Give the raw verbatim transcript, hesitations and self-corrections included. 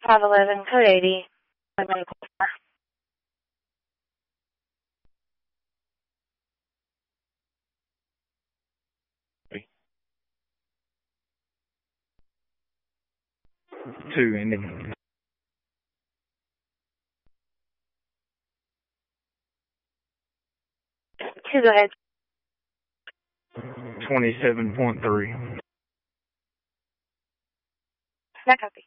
five eleven, code eighty. Two ending. Two, go ahead. Twenty-seven point three. That copy.